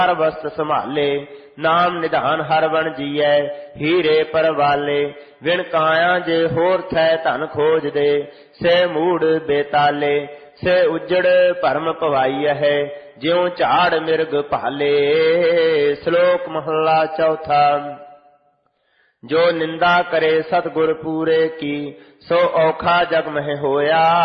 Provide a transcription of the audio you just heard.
ਹਰ ਵਸਤ ਸੰਭਾਲੇ, ਨਾਮ ਨਿਧਾਨ ਹਰ ਬਣ ਜੀਐ, ਹੀਰੇ ਪਰਵਾਲੇ। ਵਿਣ ਕਾਇਆ ਜੇ ਹੋਰ ਥੈ ਧਨ ਖੋਜ ਦੇ, ਸੇ ਮੂੜ ਬੇਤਾਲੇ। ਸੇ ਉਜੜ ਭਰਮ ਪਵਾਈਆ ਹੈ, ਜਿਉ ਝਾੜ ਮਿਰਗ ਭਾਲੇ। ਸ਼ਲੋਕ ਮਹੱਲਾ ਚੌਥਾ। ਜੋ ਨਿੰਦਾ ਕਰੇ ਸਤਿਗੁਰ ਪੂਰੇ ਕੀ, ਸੋ ਔਖਾ ਜਗ ਮਹਿ ਹੋਇਆ।